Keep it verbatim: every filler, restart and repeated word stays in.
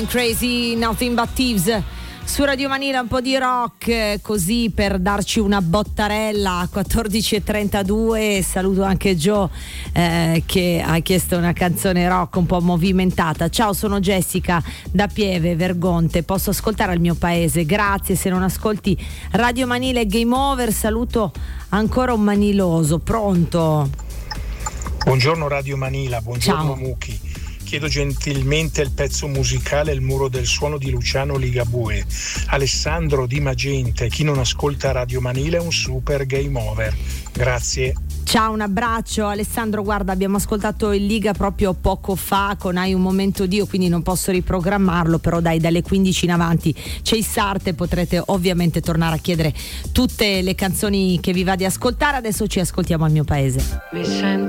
Crazy Nothing But Thieves su Radio Manila, un po' di rock così per darci una bottarella a quattordici e trentadue. Saluto anche Joe eh, che ha chiesto una canzone rock un po' movimentata. Ciao, sono Jessica da Pieve, Vergonte, posso ascoltare al mio paese? Grazie. Se non ascolti Radio Manila e Game Over, saluto ancora un maniloso. Pronto? Buongiorno Radio Manila, buongiorno. Ciao. Mucchi. Chiedo gentilmente il pezzo musicale Il muro del suono di Luciano Ligabue. Alessandro di Magenta, chi non ascolta Radio Manila è un super game over. Grazie. Ciao, un abbraccio Alessandro. Guarda, abbiamo ascoltato il Liga proprio poco fa con Hai un momento Dio, quindi non posso riprogrammarlo, però dai, dalle quindici in avanti c'è il Sarte, potrete ovviamente tornare a chiedere tutte le canzoni che vi va di ascoltare. Adesso ci ascoltiamo al mio paese. Mi sento